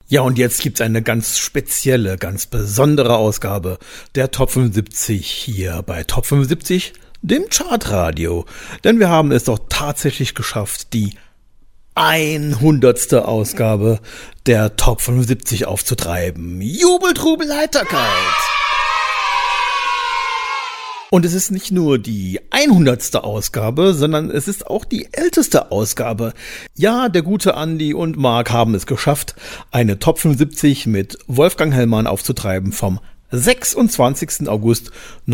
Ja, und jetzt gibt's eine ganz spezielle, ganz besondere Ausgabe der Top 75 hier bei Top 75, dem Chartradio. Denn wir haben es doch tatsächlich geschafft, die 100. Ausgabe der Top 75 aufzutreiben. Jubel, Trubel, Heiterkeit! Und es ist nicht nur die 100. Ausgabe, sondern es ist auch die älteste Ausgabe. Ja, der gute Andi und Marc haben es geschafft, eine Top 75 mit Wolfgang Hellmann aufzutreiben vom 26. August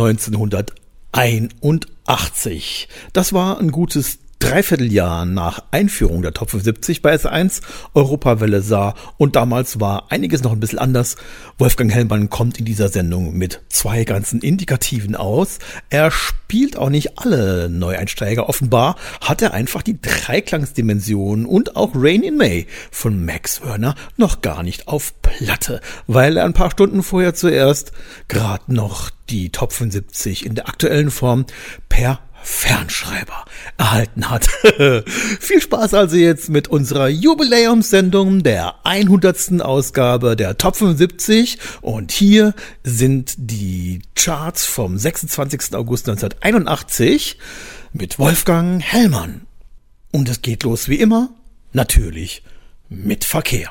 1981. Das war ein gutes Dreivierteljahr nach Einführung der Top 75 bei S1 Europawelle Saar, und damals war einiges noch ein bisschen anders. Wolfgang Hellmann kommt in dieser Sendung mit 2 ganzen Indikativen aus. Er spielt auch nicht alle Neueinsteiger. Offenbar hat er einfach die Dreiklangsdimension und auch Rain in May von Max Wörner noch gar nicht auf Platte, weil er ein paar Stunden vorher zuerst gerade noch die Top 75 in der aktuellen Form per Fernschreiber erhalten hat. Viel Spaß also jetzt mit unserer Jubiläumssendung der 100. Ausgabe der Top 75, und hier sind die Charts vom 26. August 1981 mit Wolfgang Hellmann. Und es geht los wie immer, natürlich mit Verkehr.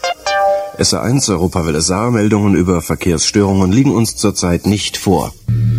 SR1 Europawelle Saar, Meldungen über Verkehrsstörungen liegen uns zurzeit nicht vor.